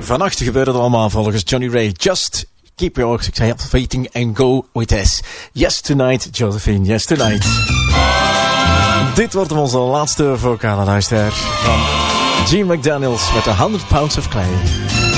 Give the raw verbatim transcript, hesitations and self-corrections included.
Vannacht gebeurde het allemaal volgens Johnny Ray. Just keep your waiting and go with us. Yes tonight, Josephine, yes tonight. Dit wordt onze laatste vocale luisteraar van Gene McDaniels met de honderd pounds of clay.